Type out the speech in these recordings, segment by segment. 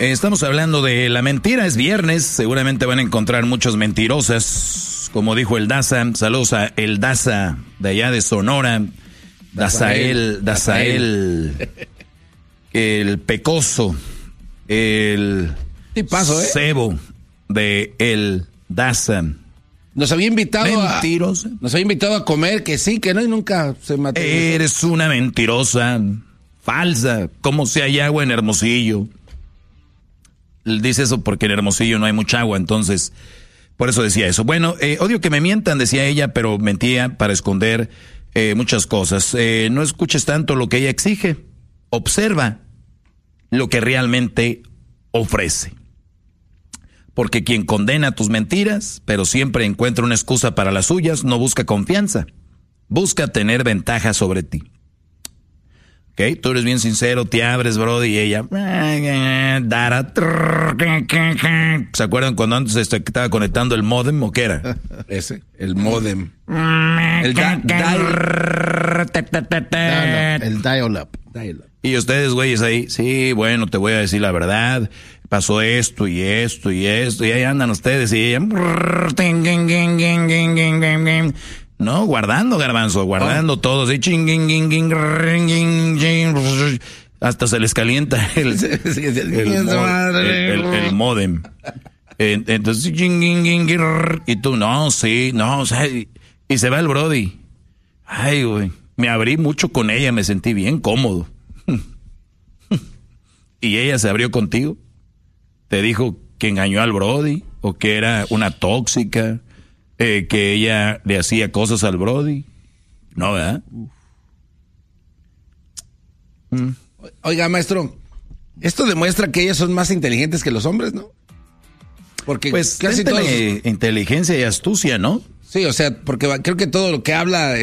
Estamos hablando de la mentira, es viernes, seguramente van a encontrar muchas mentirosas, como dijo el Daza. Saludos a el Daza de allá de Sonora, Dazael, el Pecoso, el tipazo, Cebo de el Daza. Nos había invitado a comer, que sí, que no, y nunca se mató. Eres una mentirosa, falsa, como si hay agua en Hermosillo. Dice eso porque en Hermosillo no hay mucha agua, entonces, por eso decía eso. Bueno, odio que me mientan, decía ella, pero mentía para esconder muchas cosas. No escuches tanto lo que ella exige, observa lo que realmente ofrece. Porque quien condena tus mentiras, pero siempre encuentra una excusa para las suyas, no busca confianza, busca tener ventaja sobre ti. Ok, tú eres bien sincero, te abres, brody, y ella... ¿Se acuerdan cuando antes estaba conectando el módem o qué era? Ese, el módem. El dial-up. Y ustedes, güeyes, ahí, sí, bueno, te voy a decir la verdad, pasó esto y esto y esto, y ahí andan ustedes, y ella... No, guardando, garbanzo, guardando todo, así, hasta se les calienta el módem. Entonces, y tú, no, sí, no, o sea, y se va el brody. Ay, güey, me abrí mucho con ella, me sentí bien cómodo. Y ella se abrió contigo. Te dijo que engañó al brody, o que era una tóxica, que ella le hacía cosas al brody. No, ¿verdad? Oiga, maestro, esto demuestra que ellas son más inteligentes que los hombres, ¿no? Porque pues casi todos... inteligencia y astucia, ¿no? Sí, o sea, porque creo que todo lo que habla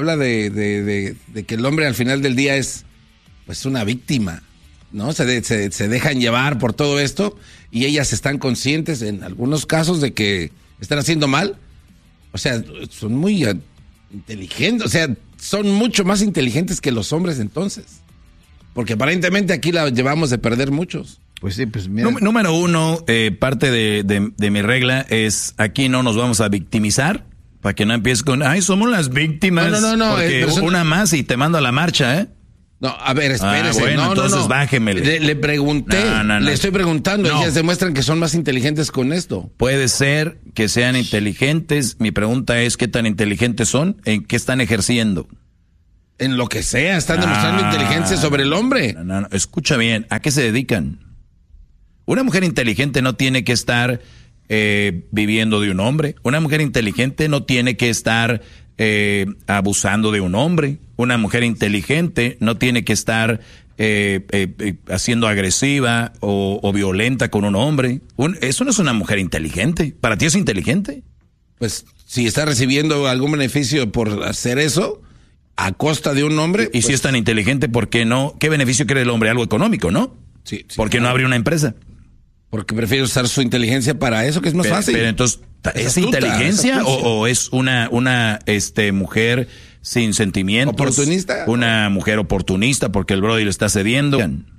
de que el hombre al final del día es pues una víctima, ¿no? Se dejan llevar por todo esto y ellas están conscientes en algunos casos de que están haciendo mal. O sea, son muy inteligentes, o sea, son mucho más inteligentes que los hombres entonces. Porque aparentemente aquí la llevamos de perder muchos. Pues sí, pues mira. Número uno, parte de mi regla es, aquí no nos vamos a victimizar, para que no empieces con, ay, somos las víctimas. No. Porque una más y te mando a la marcha, ¿eh? No, a ver, espérese. Bueno, entonces bájemele. Le pregunté, le estoy preguntando, ellas demuestran que son más inteligentes con esto. Puede ser que sean inteligentes, mi pregunta es, ¿qué tan inteligentes son? ¿En qué están ejerciendo? En lo que sea, están demostrando inteligencia sobre el hombre. No, escucha bien, ¿a qué se dedican? Una mujer inteligente no tiene que estar viviendo de un hombre. Una mujer inteligente no tiene que estar abusando de un hombre. Una mujer inteligente no tiene que estar haciendo agresiva o violenta con un hombre. Eso no es una mujer inteligente. ¿Para ti es inteligente? Pues si está recibiendo algún beneficio por hacer eso a costa de un hombre. Y pues, si es tan inteligente, ¿por qué no? ¿Qué beneficio quiere el hombre? Algo económico, ¿no? Sí. ¿Por qué no abre una empresa? Porque prefiere usar su inteligencia para eso, que es más fácil. Pero entonces, ¿es inteligencia o es una mujer sin sentimientos? ¿Oportunista? Una mujer oportunista porque el brody le está cediendo.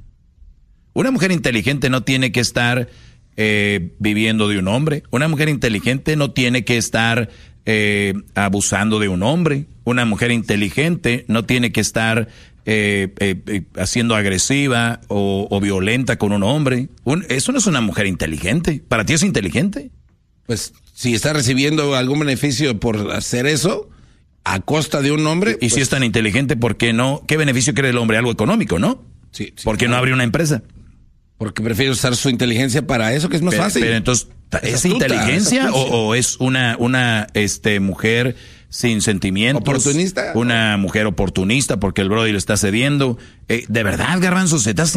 Una mujer inteligente no tiene que estar viviendo de un hombre. Una mujer inteligente no tiene que estar abusando de un hombre. Una mujer inteligente no tiene que estar haciendo agresiva o violenta con un hombre. Eso no es una mujer inteligente. ¿Para ti es inteligente? Pues si está recibiendo algún beneficio por hacer eso a costa de un hombre. Y pues, si es tan inteligente, ¿por qué no? ¿Qué beneficio quiere el hombre? Algo económico, ¿no? Sí. ¿Por qué no abre una empresa? Porque prefiere usar su inteligencia para eso, que es más fácil. Pero entonces, ¿es inteligencia o es una mujer sin sentimientos? ¿Oportunista? Una mujer oportunista porque el brody le está cediendo. De verdad, garbanzo, se estás